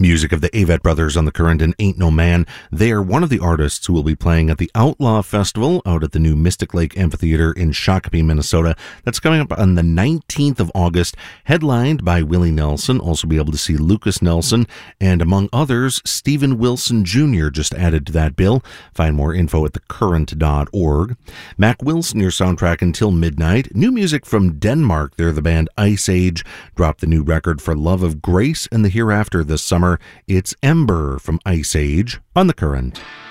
Music of the Avett Brothers on the Current and Ain't No Man. They are one of the artists who will be playing at the Outlaw Festival out at the new Mystic Lake Amphitheater in Shakopee, Minnesota. That's coming up on the 19th of August, headlined by Willie Nelson. Also be able to see Lucas Nelson and, among others, Stephen Wilson Jr. just added to that bill. Find more info at thecurrent.org. Mac Wilson, your soundtrack until midnight. New music from Denmark. They're the band Ice Age. Dropped the new record For Love of Grace and the Hereafter this summer. It's Ember from Ice Age on The Current.